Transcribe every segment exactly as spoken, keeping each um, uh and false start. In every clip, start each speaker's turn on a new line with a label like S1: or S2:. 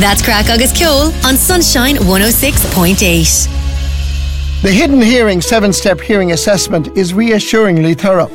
S1: That's Crack August Kjol on Sunshine one oh six point eight.
S2: The Hidden Hearing seven-step hearing assessment is reassuringly thorough.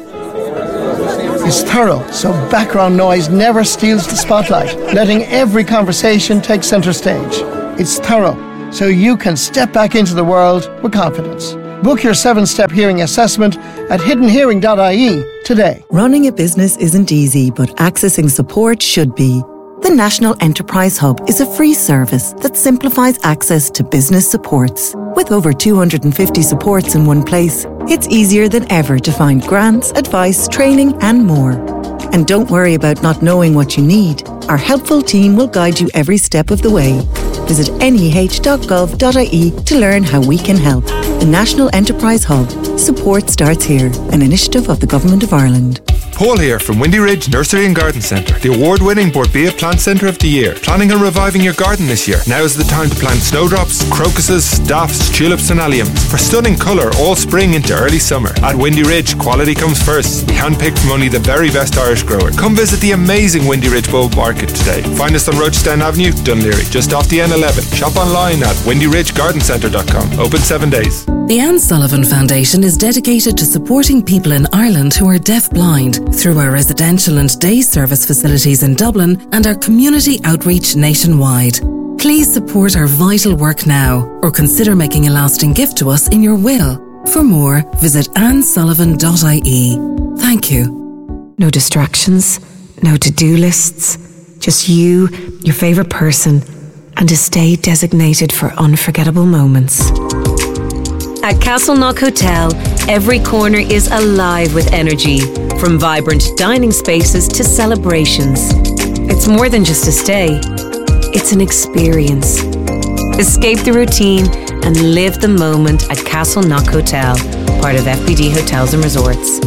S2: It's thorough, so background noise never steals the spotlight, letting every conversation take centre stage. It's thorough, so you can step back into the world with confidence. Book your seven-step hearing assessment at hidden hearing dot I E today.
S3: Running a business isn't easy, but accessing support should be. The National Enterprise Hub is a free service that simplifies access to business supports. With over two hundred fifty supports in one place, it's easier than ever to find grants, advice, training and more. And don't worry about not knowing what you need. Our helpful team will guide you every step of the way. Visit N E H dot gov dot I E to learn how we can help. The National Enterprise Hub. Support starts here, an initiative of the Government of Ireland.
S4: Paul here from Windy Ridge Nursery and Garden Centre, the award-winning Borbia Plant Centre of the Year. Planning on reviving your garden this year? Now is the time to plant snowdrops, crocuses, daffs, tulips and alliums for stunning colour all spring into early summer. At Windy Ridge, quality comes first. We handpicked from only the very best Irish grower. Come visit the amazing Windy Ridge Bulb Market today. Find us on Rochestown Avenue, Dunleary, just off the N eleven. Shop online at windy ridge garden centre dot com. Open seven days.
S5: The Anne Sullivan Foundation is dedicated to supporting people in Ireland who are deaf-blind through our residential and day service facilities in Dublin and our community outreach nationwide. Please support our vital work now or consider making a lasting gift to us in your will. For more, visit anne sullivan dot I E. Thank you.
S6: No distractions, no to-do lists, just you, your favourite person, and a stay designated for unforgettable moments.
S7: At Castleknock Hotel, every corner is alive with energy, from vibrant dining spaces to celebrations. It's more than just a stay, it's an experience. Escape the routine and live the moment at Castleknock Hotel, part of F B D Hotels and Resorts.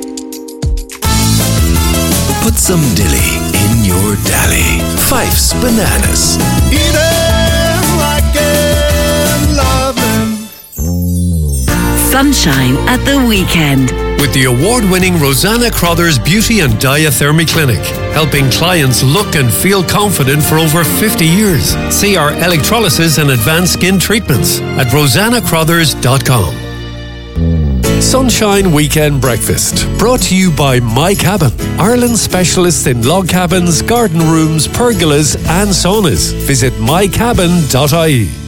S8: Put some dilly in your dally. Fife's Bananas.
S9: Eat it like it, love it.
S10: Sunshine at the weekend.
S11: With the award-winning Rosanna Crothers Beauty and Diathermy Clinic, helping clients look and feel confident for over fifty years. See our electrolysis and advanced skin treatments at rosanna crothers dot com. Sunshine Weekend Breakfast, brought to you by My Cabin, Ireland's specialists in log cabins, garden rooms, pergolas and saunas. Visit my cabin dot I E.